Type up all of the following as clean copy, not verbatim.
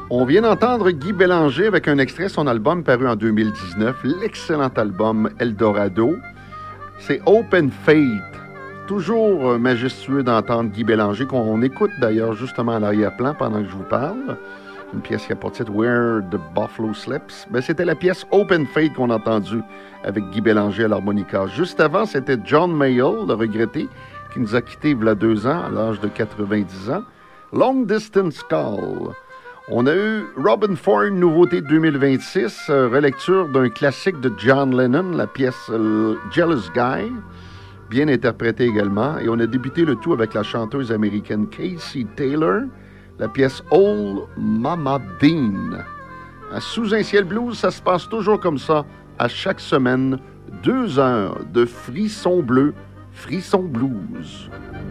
On vient d'entendre Guy Bélanger avec un extrait de son album paru en 2019, l'excellent album Eldorado. C'est Open Fate. Toujours majestueux d'entendre Guy Bélanger, qu'on écoute d'ailleurs justement à l'arrière-plan pendant que je vous parle. Une pièce qui a pour titre Where the Buffalo Sleeps. Ben, c'était la pièce Open Fate qu'on a entendue avec Guy Bélanger à l'harmonica. Juste avant, c'était John Mayall, le regretté, qui nous a quittés il y a 2 ans, à l'âge de 90 ans. Long Distance Call. On a eu Robin Ford, nouveauté de 2026, relecture d'un classique de John Lennon, la pièce Jealous Guy, bien interprétée également. Et on a débuté le tout avec la chanteuse américaine Casey Taylor, la pièce Old Mama Bean. Sous un ciel blues, ça se passe toujours comme ça, à chaque semaine, 2 heures de frisson bleu, frisson blues.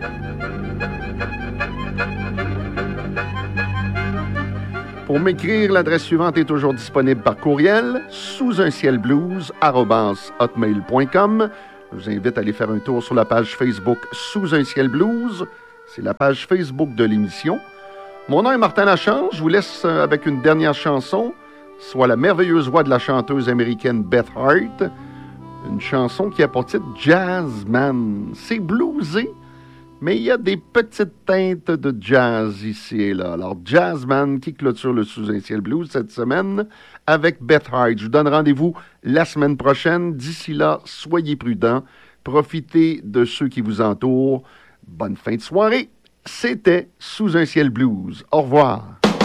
Pour m'écrire, l'adresse suivante est toujours disponible par courriel, sousuncielblues@hotmail.com. Je vous invite à aller faire un tour sur la page Facebook Sous un ciel blues. C'est la page Facebook de l'émission. Mon nom est Martin Lachance. Je vous laisse avec une dernière chanson, soit la merveilleuse voix de la chanteuse américaine Beth Hart. Une chanson qui a pour titre Jazzman. C'est bluesé, mais il y a des petites teintes de jazz ici et là. Alors, Jazzman qui clôture le Sous un ciel blues cette semaine avec Beth Hart. Je vous donne rendez-vous la semaine prochaine. D'ici là, soyez prudents. Profitez de ceux qui vous entourent. Bonne fin de soirée. C'était Sous un ciel blues. Au revoir.